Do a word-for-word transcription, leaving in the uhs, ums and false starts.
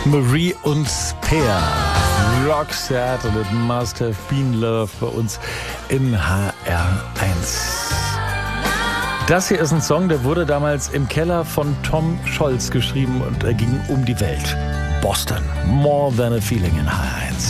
Marie und Peer. Roxette und It Must Have Been Love bei uns im H R eins. Das hier ist ein Song, der wurde damals im Keller von Tom Scholz geschrieben und er ging um die Welt. Boston, More Than a Feeling in H R eins.